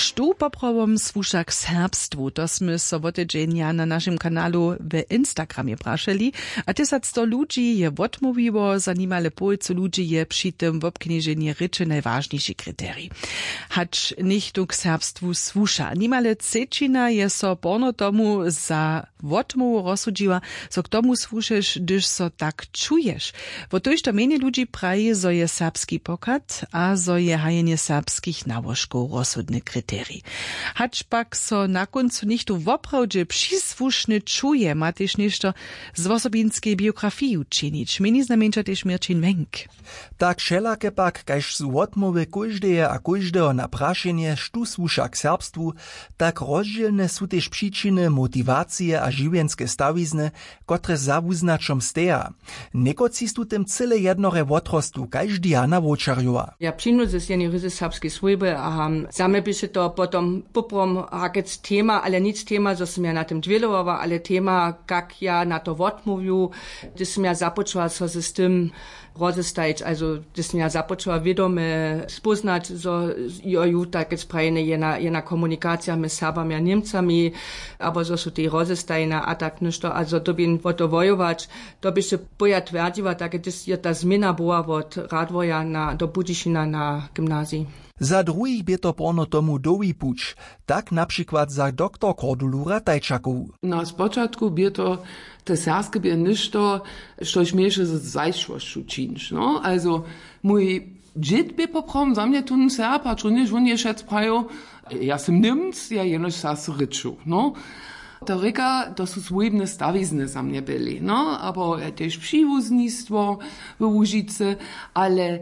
Štú poprawom słuša k serbstwu, to sme so wotedźenja na naszym kanalu w Instagramie prašeli, a 1100 ludzi je wotmowiło, za nimale połcu ludzi je przy tym w obknieżeniu ryczy najważniejszy kryterii. Hacz nichtu k serbstwu słuša. Nimale cečina je so porno tomu za wotmowu rozsudziła, so k tomu słušeš, gdyż so tak czujesz. Wo tož to meni ludzi praje, so je serbski pokat, a so je hajenie serbskich nałożków rozsudny kryterii. Hacz pak so na końcu nichtu woprawdzie przysłuszny czuje, ma też ništo z osobinskiej biografii uczynić. Meni znamienča też Mirčin Wenk. Tak všelake pak, kaž su odmowy kóždeje a kóždeho na prašenje, štu słuša k serbstwu, tak rozdzielne su też przyczyny, motywacje a žiwienske stawizny, kotre zawuznačom steja. Nekoci stu tym cyle jednore wotrostu, kaž Diana Vočarjova. Ja přinu ze sjeni ryzy serbskiej swojby, a same by się to potom poprom hakec tema, ale nic tema, co som ja na tym dwielowa, ale tema, jak ja na to odmówił, gdy som ja zapoczęła so z tym rozestajć, also gdy som ja zapoczęła wiadome spoznać, so joju tak jest prajene jena komunikacja z Serbami a Niemcami, aber so su te rozestajne, a tak ništo, also to bin to wojować, to by się boja tверdziła, tak je ta zmiana była od Radwoja do Budyšina na gimnazji. Za druhých by to porno tomu dowi puć, tak na przykład za doktor Cordulu Ratajčakovu. Na spočatku by to te serbske by ništo, štož mieše z zajšvošću činš, no? Also, mój džit by poprom za mnie tun Serb, a čuniš on je šec prajo, ja sam Nimc, ja jenož sasu ryču, no? To reka, to su swojebne stawizny za mnie byli, no? Aber też przywóznictwo w Łužice, ale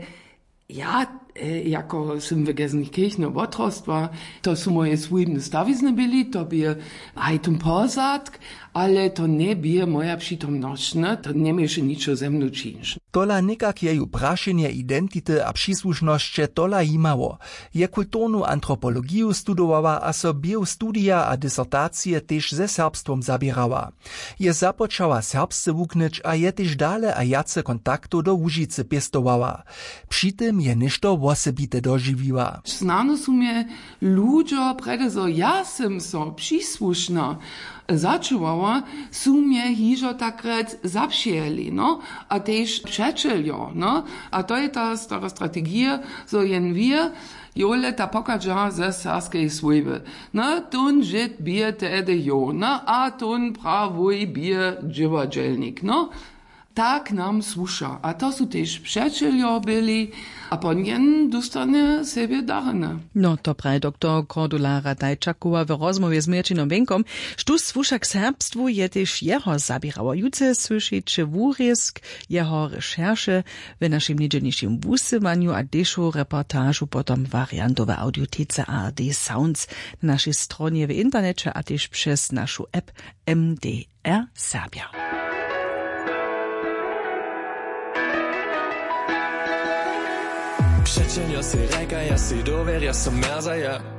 ja, jako sam w Gelsenkirchen otrostwa, to su moje swojebne stawizny byli, to by hajtum posad, ale to nie by moja przytomność, ne? To nie mieše ničo ze mnou činš. Tola nikak jeju prašenje identity a przysłušnosće tola imało. Je kulturnu antropologiju studowała, a so biostudia a disertacje też ze serbstwom zabierała. Je započała serbsce wuknyć, a je też dale a jace kontaktu do Łužice pestowała. Przy tym je ništo wosebite dožiwiła. Znano su mnie ludzie, prede so ja sam so przysłušna začuvała, su mnie hižo takrat zapšijeli, no, a tež přečeljo, no, a to je ta stara strategija, so jen wir, jole ta pokadža ze sarskej svojby. No, tun žit bije tedy jo, no, a tun pravoj bije dživađelnik, no. Tak nam słuša, a to su tež přečeljo byli, a po njen dostane sebe darne. No, to praje doktor Cordula Ratajčakova w rozmowie z Mirčinom Wenkom. Štu słuša k serbstwu je też jeho zabierała. Juce słyszycie wurjesk jeho recherche w naszym niedzielniejszym wusywaniu, a deszu reportażu potom wariantowe audiotece ARD Sounds na naszej stronie w internecie, a też przez naszą app MDR Serbia. Přečeljo si reka, ja si dover, ja som merza, ja